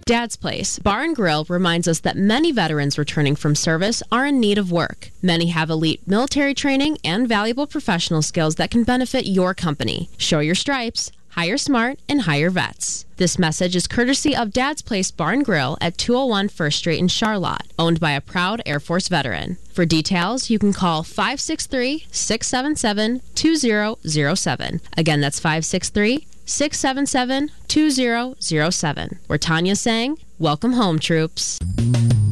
Dad's Place Bar and Grill reminds us that many veterans returning from service are in need of work. Many have elite military training and valuable professional skills that can benefit your company. Show your stripes, hire smart, and hire vets. This message is courtesy of Dad's Place Bar and Grill at 201 First Street in Charlotte, owned by a proud Air Force veteran. For details, you can call 563-677-2007. Again, that's 563-677-2007. Where Tanya's saying, welcome home, troops.